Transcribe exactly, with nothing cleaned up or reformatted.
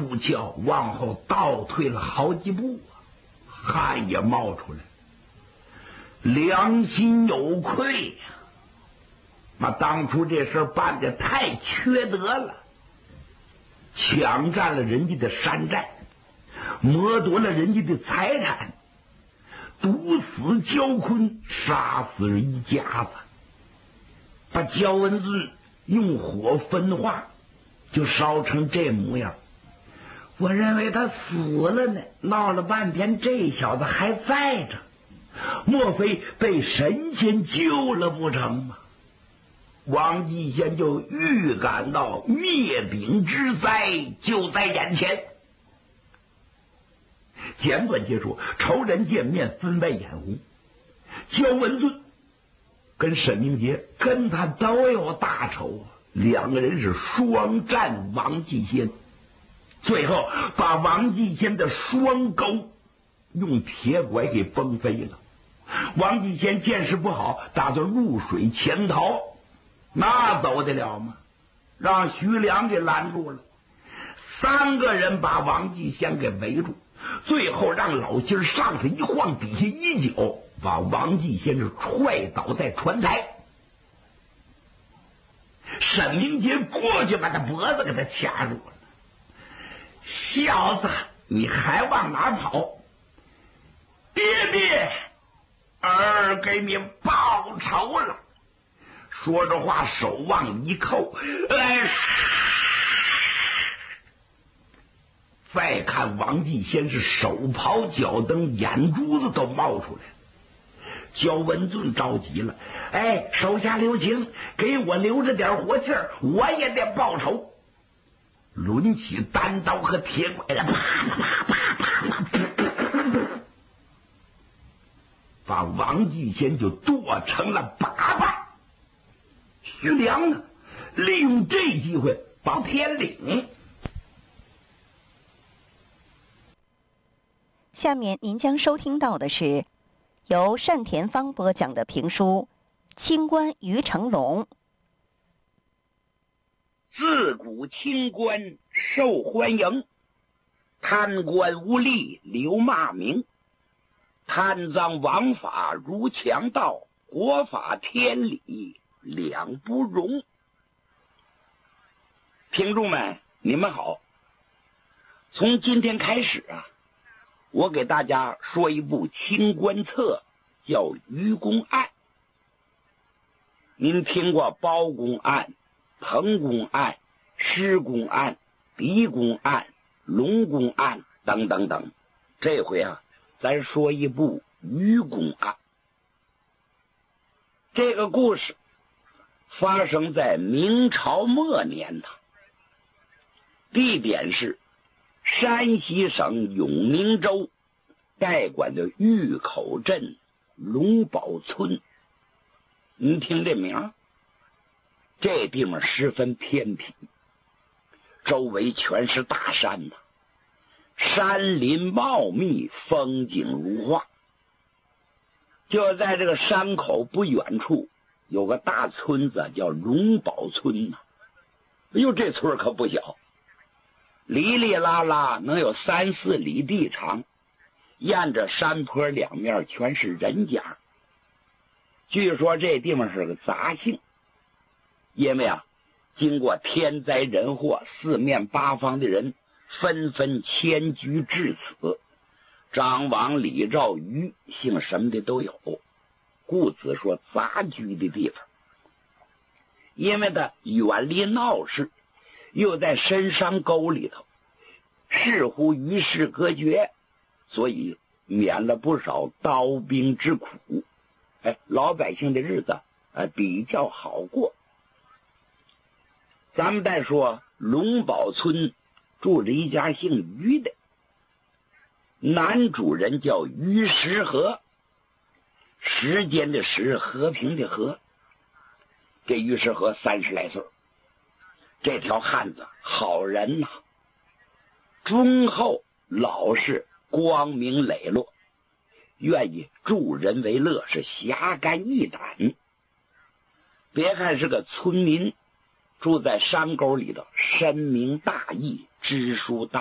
哭叫，往后倒退了好几步，汗也冒出来，良心有愧呀！妈，当初这事办得太缺德了，抢占了人家的山寨，剥夺了人家的财产，毒死焦坤，杀死了一家子，把焦文俊用火焚化，就烧成这模样。我认为他死了呢，闹了半天这小子还在着，莫非被神仙救了不成吗？王继先就预感到灭顶之灾就在眼前。简短结束，仇人见面分外眼红。焦文俊跟沈明杰跟他都有大仇啊，两个人是双战王继先，最后把王继先的双钩用铁拐给崩飞了。王继先见势不好，打算入水潜逃，那走得了吗？让徐良给拦住了。三个人把王继先给围住，最后让老心上去一晃，底下一脚把王继先是踹倒在船台。沈明杰过去把他脖子给他掐住了。小子，你还往哪跑？爹爹，儿给你报仇了。说着话，手往一扣，哎，再看王继先是手刨脚蹬，眼珠子都冒出来了。焦文俊着急了，哎，手下留情，给我留着点活气儿，我也得报仇。抡起单刀和铁拐子，啪啪啪啪啪啪，把王继先就剁成了粑粑。徐良呢，利用这机会保天岭。 下面您将收听到的是由单田芳播讲的评书《清官于成龙》。 自古清官受欢迎，贪官污吏留骂名，贪赃枉法如强盗，国法天理两不容。听众们，你们好。从今天开始啊，我给大家说一部清官册，叫《愚公案》。您听过包公案、彭公案、施公案、狄公案、龙公案等等等，这回啊，咱说一部愚公案。这个故事发生在明朝末年的，地点是山西省永宁州代管的峪口镇龙宝村。您听这名，这地方十分偏僻，周围全是大山呐，山林茂密，风景如画。就在这个山口不远处有个大村子叫龙宝村呐，哎呦，这村可不小，哩哩啦啦能有三四里地长，沿着山坡两面全是人家。据说这地方是个杂姓，因为啊，经过天灾人祸，四面八方的人纷纷迁居至此，张王李赵于姓什么的都有，故此说杂居的地方。因为它远离闹市，又在深山沟里头，似乎与世隔绝，所以免了不少刀兵之苦。哎，老百姓的日子呃比较好过。咱们再说龙宝村住着一家姓于的，男主人叫于石河，时间的时，和平的和。这于石河三十来岁，这条汉子好人呐、啊，忠厚老实，光明磊落，愿意助人为乐，是侠肝义胆。别看是个村民，住在山沟里头，深明大义，知书达